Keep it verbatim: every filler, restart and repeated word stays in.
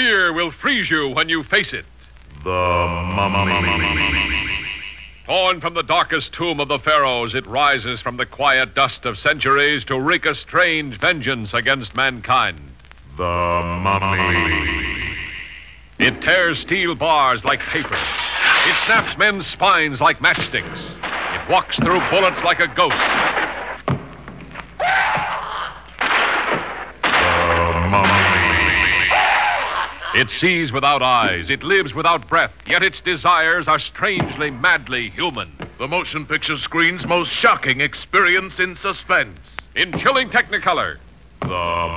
Fear will freeze you when you face it. The Mummy. Torn from the darkest tomb of the pharaohs, it rises from the quiet dust of centuries to wreak a strange vengeance against mankind. The Mummy. It tears steel bars like paper. It snaps men's spines like matchsticks. It walks through bullets like a ghost. The Mummy. It sees without eyes. It lives without breath. Yet its desires are strangely, madly human. The motion picture screen's most shocking experience in suspense. In chilling Technicolor. The